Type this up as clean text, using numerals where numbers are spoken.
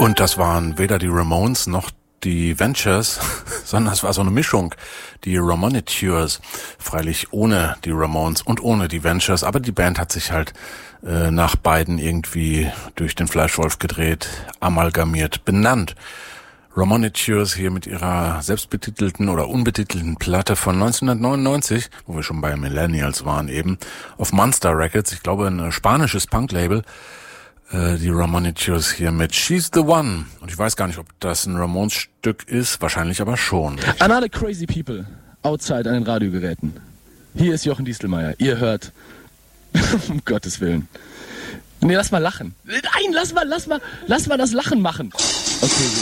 Und das waren weder die Ramones noch die Ventures, sondern es war so eine Mischung, die Ramonitures, freilich ohne die Ramones und ohne die Ventures, aber die Band hat sich halt nach beiden irgendwie durch den Fleischwolf gedreht, amalgamiert, benannt. Ramonitures hier mit ihrer selbstbetitelten oder unbetitelten Platte von 1999, wo wir schon bei Millennials waren eben, auf Monster Records, ich glaube ein spanisches Punk-Label, die Ramonitures hier mit She's the One. Und ich weiß gar nicht, ob das ein Ramones-Stück ist, wahrscheinlich aber schon. An alle crazy people outside an den Radiogeräten. Hier ist Jochen Diestelmeier. Ihr hört, um Gottes Willen. Nee, lass mal lachen. Nein, lass mal das Lachen machen. Okay,